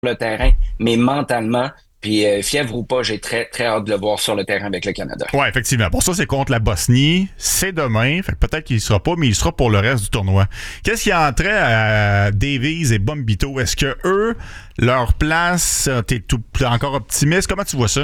le terrain, mais mentalement. Puis fièvre ou pas, j'ai très, très hâte de le voir sur le terrain avec le Canada. Ouais, effectivement. Pour ça, c'est contre la Bosnie. C'est demain. Fait que peut-être qu'il ne sera pas, mais il sera pour le reste du tournoi. Qu'est-ce qui a entrait à Davies et Bombito? Est-ce que eux, leur place, t'es encore optimiste? Comment tu vois ça?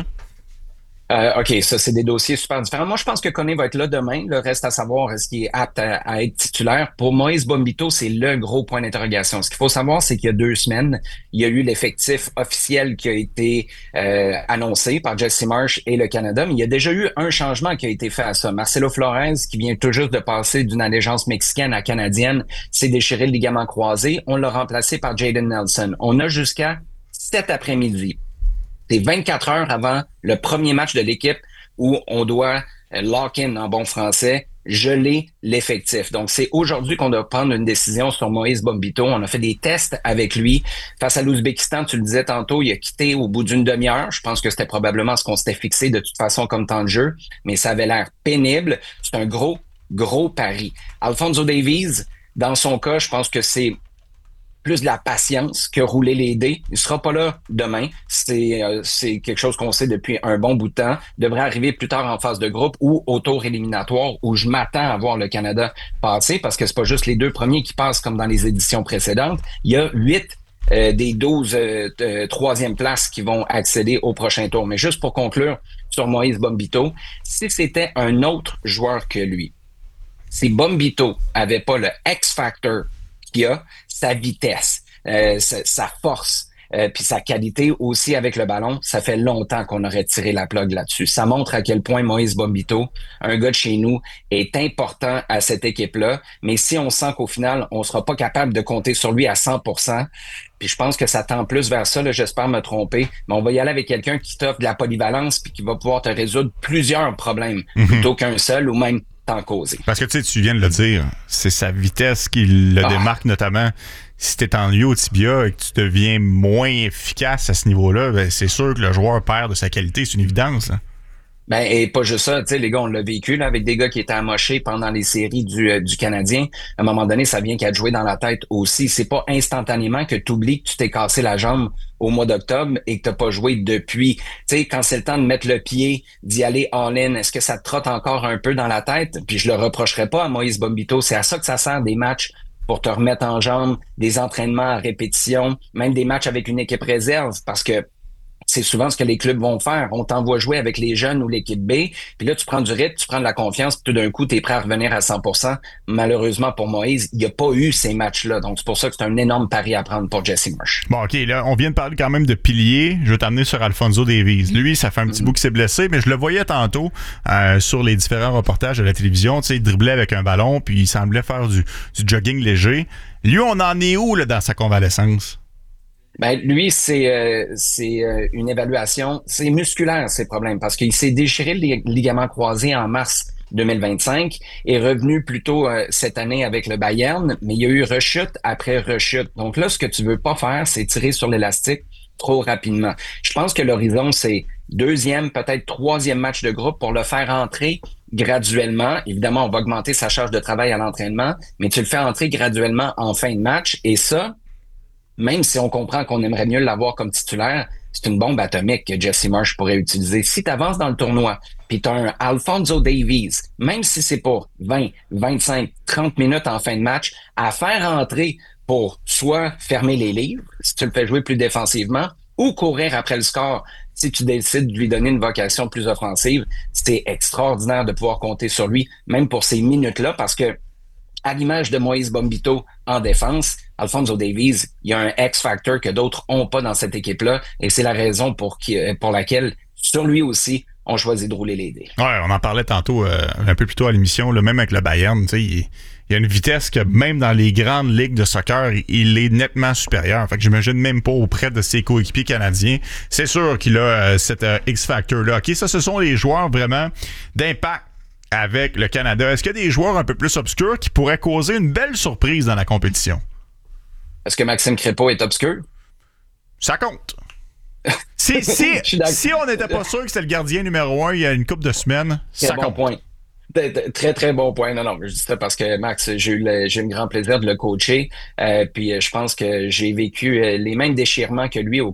OK, ça, c'est des dossiers super différents. Moi, je pense que Koné va être là demain. Le reste à savoir, est-ce qu'il est apte à être titulaire? Pour Moïse Bombito, c'est le gros point d'interrogation. Ce qu'il faut savoir, c'est qu'il y a 2 semaines, il y a eu l'effectif officiel qui a été annoncé par Jesse Marsh et le Canada, mais il y a déjà eu un changement qui a été fait à ça. Marcelo Flores, qui vient tout juste de passer d'une allégeance mexicaine à canadienne, s'est déchiré le ligament croisé. On l'a remplacé par Jaden Nelson. On a jusqu'à cet après-midi. C'est 24 heures avant le premier match de l'équipe où on doit lock-in en bon français, geler l'effectif. Donc, c'est aujourd'hui qu'on doit prendre une décision sur Moïse Bombito. On a fait des tests avec lui. Face à l'Ouzbékistan, tu le disais tantôt, il a quitté au bout d'une demi-heure. Je pense que c'était probablement ce qu'on s'était fixé de toute façon comme temps de jeu, mais ça avait l'air pénible. C'est un gros, gros pari. Alphonso Davies, dans son cas, je pense que c'est plus de la patience que rouler les dés. Il sera pas là demain. C'est quelque chose qu'on sait depuis un bon bout de temps. Il devrait arriver plus tard en phase de groupe ou au tour éliminatoire où je m'attends à voir le Canada passer parce que c'est pas juste les 2 premiers qui passent comme dans les éditions précédentes. Il y a 8 des 12 troisième places qui vont accéder au prochain tour. Mais juste pour conclure sur Moïse Bombito, si c'était un autre joueur que lui, si Bombito avait pas le X-Factor qu'il a, sa vitesse, sa force, puis sa qualité aussi avec le ballon, ça fait longtemps qu'on aurait tiré la plug là-dessus. Ça montre à quel point Moïse Bombito, un gars de chez nous, est important à cette équipe-là. Mais si on sent qu'au final, on sera pas capable de compter sur lui à 100%, puis je pense que ça tend plus vers ça, là, j'espère me tromper, mais on va y aller avec quelqu'un qui t'offre de la polyvalence puis qui va pouvoir te résoudre plusieurs problèmes plutôt qu'un seul ou même t'en causer. Parce que tu viens de le dire, c'est sa vitesse qui le démarque notamment. Si t'es en lieu au tibia et que tu deviens moins efficace à ce niveau-là, ben c'est sûr que le joueur perd de sa qualité, c'est une évidence. Hein. Ben, et pas juste ça, tu sais, les gars, on l'a vécu là, avec des gars qui étaient amochés pendant les séries du Canadien. À un moment donné, ça vient qu'à te jouer dans la tête aussi. C'est pas instantanément que tu oublies que tu t'es cassé la jambe au mois d'octobre et que t'as pas joué depuis. Tu sais, quand c'est le temps de mettre le pied, d'y aller all-in, est-ce que ça te trotte encore un peu dans la tête? Puis je le reprocherai pas à Moïse Bombito. C'est à ça que ça sert des matchs pour te remettre en jambe, des entraînements à répétition, même des matchs avec une équipe réserve, parce que c'est souvent ce que les clubs vont faire. On t'envoie jouer avec les jeunes ou l'équipe B, puis là, tu prends du rythme, tu prends de la confiance, puis tout d'un coup, tu es prêt à revenir à 100%. Malheureusement pour Moïse, il n'y a pas eu ces matchs-là. Donc, c'est pour ça que c'est un énorme pari à prendre pour Jesse Marsh. Bon, OK, là, on vient de parler quand même de pilier. Je vais t'amener sur Alphonso Davies. Lui, ça fait un petit bout qu'il s'est blessé, mais je le voyais tantôt sur les différents reportages de la télévision. Tu sais, il driblait avec un ballon, puis il semblait faire du jogging léger. Lui, on en est où là, dans sa convalescence? Ben, lui, c'est une évaluation, c'est musculaire ses problèmes parce qu'il s'est déchiré le ligament croisé en mars 2025 est revenu plus tôt cette année avec le Bayern, mais il y a eu rechute après rechute. Donc là, ce que tu veux pas faire, c'est tirer sur l'élastique trop rapidement. Je pense que l'horizon, c'est deuxième, peut-être troisième match de groupe pour le faire entrer graduellement. Évidemment, on va augmenter sa charge de travail à l'entraînement, mais tu le fais entrer graduellement en fin de match et ça, même si on comprend qu'on aimerait mieux l'avoir comme titulaire, c'est une bombe atomique que Jesse Marsh pourrait utiliser. Si tu avances dans le tournoi, puis tu as un Alphonso Davies, même si c'est pour 20, 25, 30 minutes en fin de match, à faire entrer pour soit fermer les livres, si tu le fais jouer plus défensivement, ou courir après le score, si tu décides de lui donner une vocation plus offensive, c'est extraordinaire de pouvoir compter sur lui, même pour ces minutes-là, parce que à l'image de Moïse Bombito en défense, Alphonso Davies, il y a un X-Factor que d'autres ont pas dans cette équipe-là et c'est la raison pour laquelle, sur lui aussi, on choisit de rouler les dés. Ouais, on en parlait tantôt, un peu plus tôt à l'émission, là, même avec le Bayern, tu sais, il y a une vitesse que même dans les grandes ligues de soccer, il est nettement supérieur. Fait que j'imagine même pas auprès de ses coéquipiers canadiens. C'est sûr qu'il a cet X-Factor-là. OK, ça, ce sont les joueurs vraiment d'impact avec le Canada. Est-ce qu'il y a des joueurs un peu plus obscurs qui pourraient causer une belle surprise dans la compétition? Est-ce que Maxime Crépeau est obscur? Ça compte. Si on n'était pas sûr que c'était le gardien numéro 1 il y a une couple de semaines, ça bon compte. Point. Très, très bon point. Non, je dis ça parce que Max, j'ai eu le grand plaisir de le coacher. Puis je pense que j'ai vécu les mêmes déchirements que lui au